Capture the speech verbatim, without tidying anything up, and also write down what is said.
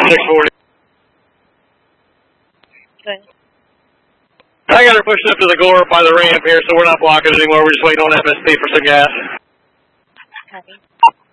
six forty. Good. I got her pushing up to the gore by the ramp here, so we're not blocking it anymore. We're just waiting on M S T for some gas. Copy.